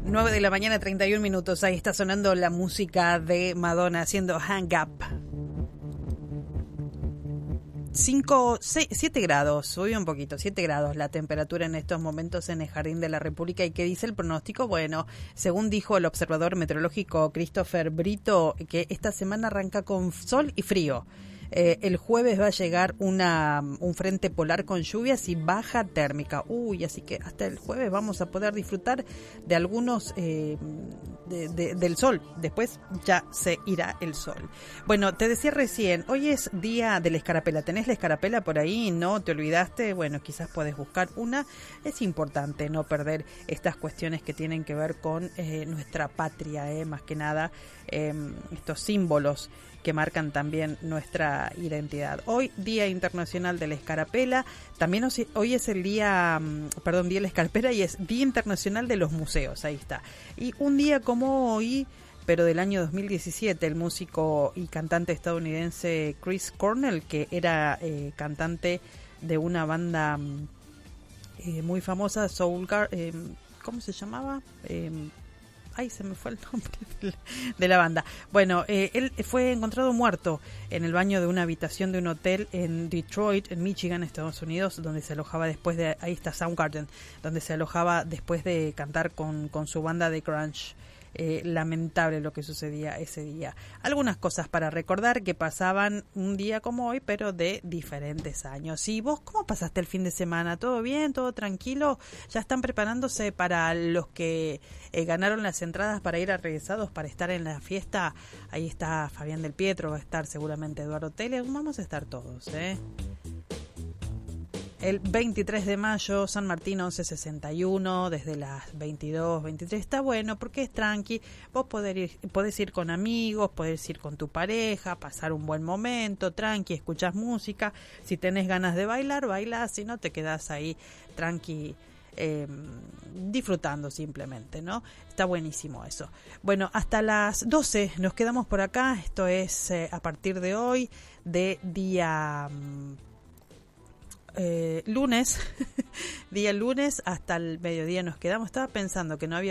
9 de la mañana, 31 minutos. Ahí está sonando la música de Madonna haciendo Hang Up. 7 grados, subió un poquito, 7 grados la temperatura en estos momentos en el Jardín de la República. ¿Y qué dice el pronóstico? Bueno, según dijo el observador meteorológico Christopher Brito, que esta semana arranca con sol y frío. El jueves va a llegar un frente polar con lluvias y baja térmica. Así que hasta el jueves vamos a poder disfrutar de algunos del sol. Después ya se irá el sol. Bueno, te decía recién, hoy es día de la escarapela. ¿Tenés la escarapela por ahí? ¿No te olvidaste? Bueno, quizás podés buscar una. Es importante no perder estas cuestiones que tienen que ver con nuestra patria, más que nada estos símbolos que marcan también nuestra identidad. Hoy, Día Internacional de la Escarapela. También hoy es el día, Día de la Escarapela, y es Día Internacional de los Museos. Ahí está. Y un día como hoy, pero del año 2017, el músico y cantante estadounidense Chris Cornell, que era cantante de una banda muy famosa, ¿cómo se llamaba? Se me fue el nombre de la banda. Bueno, él fue encontrado muerto en el baño de una habitación de un hotel en Detroit, en Michigan, Estados Unidos, donde se alojaba ahí está Soundgarden, donde se alojaba después de cantar con su banda de grunge. Lamentable lo que sucedía ese día. Algunas cosas para recordar que pasaban un día como hoy, pero de diferentes años. ¿Y vos cómo pasaste el fin de semana? ¿Todo bien? ¿Todo tranquilo? ¿Ya están preparándose para los que ganaron las entradas para ir a Regresados, para estar en la fiesta? Ahí está Fabián del Pietro, va a estar seguramente Eduardo Teles, vamos a estar todos, El 23 de mayo, San Martín 1161, desde las 22, 23. Está bueno porque es tranqui. Vos podés ir con amigos, podés ir con tu pareja, pasar un buen momento, tranqui, escuchás música. Si tenés ganas de bailar, bailás. Si no, te quedás ahí tranqui, disfrutando simplemente, ¿no? Está buenísimo eso. Bueno, hasta las 12 nos quedamos por acá. Esto es a partir de hoy, de día... lunes, día lunes hasta el mediodía nos quedamos. Estaba pensando que no había